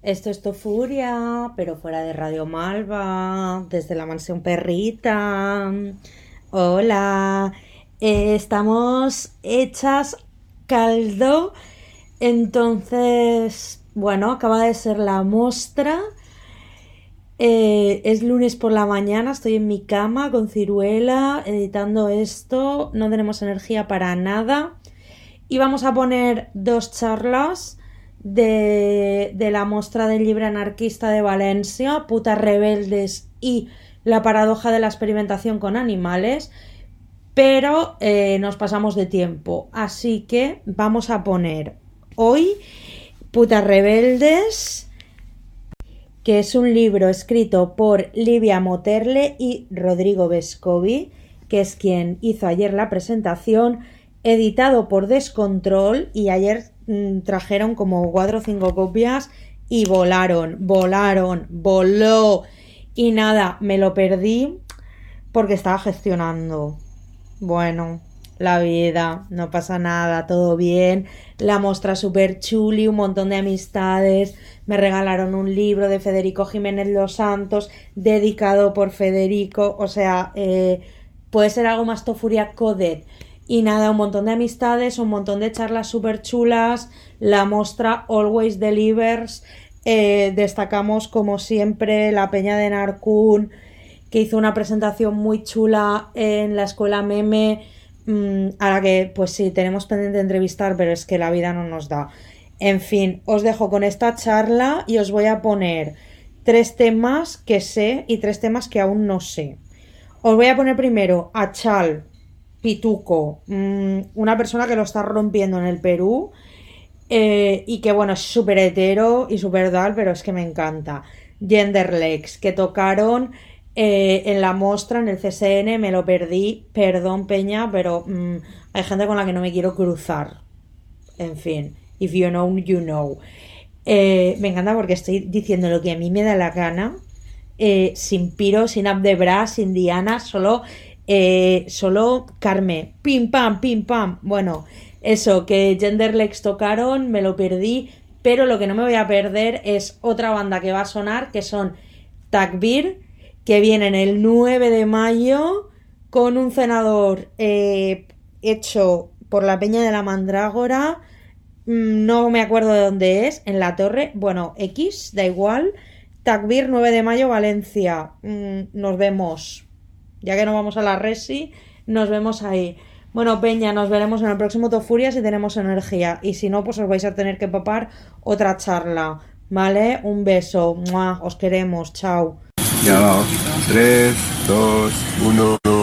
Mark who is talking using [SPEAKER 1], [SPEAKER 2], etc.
[SPEAKER 1] Esto es Tofuria, pero fuera de Radio Malva, desde la mansión Perrita. Hola, estamos hechas caldo. Entonces, bueno, acaba de ser la mostra. Es lunes por la mañana, estoy en mi cama con ciruela, editando esto. No tenemos energía para nada. Y vamos a poner dos charlas de la mostra del llibre anarquista de Valencia, Putas rebeldes y la paradoja de la experimentación con animales, pero nos pasamos de tiempo, así que vamos a poner hoy Putas rebeldes, que es un libro escrito por Livia Moterle y Rodrigo Vescovi, que es quien hizo ayer la presentación, editado por Descontrol, y ayer trajeron como 4 o 5 copias y voló. Y nada, me lo perdí porque estaba gestionando. Bueno, la vida, no pasa nada, todo bien. La mostra súper chuli, un montón de amistades. Me regalaron un libro de Federico Jiménez Los Santos, dedicado por Federico. O sea, puede ser algo más Tofuria Codet. Y nada, un montón de amistades, un montón de charlas súper chulas. La mostra Always Delivers. Destacamos, como siempre, la Peña de Narcún, que hizo una presentación muy chula en la escuela Meme, a la que, pues sí, tenemos pendiente de entrevistar, pero es que la vida no nos da. En fin, os dejo con esta charla y os voy a poner 3 temas que sé y 3 temas que aún no sé. Os voy a poner primero a Chal Pituco, una persona que lo está rompiendo en el Perú, y que bueno, es súper hetero y súper tal, pero es que me encanta. Genderlex, que tocaron en la mostra, en el CSN, me lo perdí, perdón Peña, pero hay gente con la que no me quiero cruzar. En fin, if you know, you know. Me encanta porque estoy diciendo lo que a mí me da la gana, sin Piro, sin Abdebra, sin Diana, solo Carme, pim pam. Bueno, eso, que Genderlex tocaron, me lo perdí, pero lo que no me voy a perder es otra banda que va a sonar, que son Takbir, que vienen el 9 de mayo con un cenador hecho por la Peña de la Mandrágora. No me acuerdo de dónde es, en la Torre, bueno, X, da igual. Takbir, 9 de mayo, Valencia. Nos vemos. Ya que no vamos a la Resi, nos vemos ahí. Bueno, Peña, nos veremos en el próximo Tofuria si tenemos energía. Y si no, pues os vais a tener que papar otra charla. ¿Vale? Un beso. ¡Mua! Os queremos. Chao.
[SPEAKER 2] Ya va. 3, 2, 1.